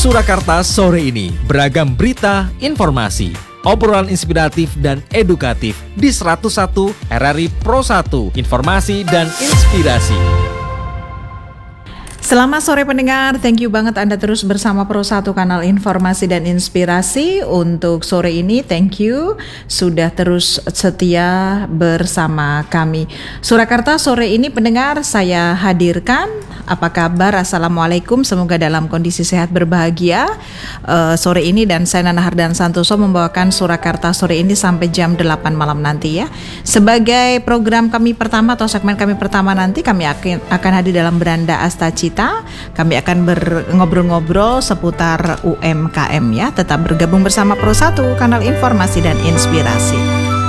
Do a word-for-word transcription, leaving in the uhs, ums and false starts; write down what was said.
Surakarta sore ini, beragam berita, informasi, obrolan inspiratif dan edukatif di seratus satu R R I Pro satu, informasi dan inspirasi. Selamat sore pendengar, thank you banget Anda terus bersama Pro satu kanal informasi dan inspirasi. Untuk sore ini thank you sudah terus setia bersama kami. Surakarta sore ini pendengar saya hadirkan. Apa kabar? Assalamualaikum, semoga dalam kondisi sehat berbahagia uh, sore ini. Dan saya Nana Hardan Santoso membawakan Surakarta sore ini sampai jam delapan malam nanti ya. Sebagai program kami pertama atau segmen kami pertama nanti, kami akan, akan hadir dalam Beranda Astacita. Kami akan ngobrol-ngobrol seputar U M K M ya. Tetap bergabung bersama Pro satu, kanal informasi dan inspirasi.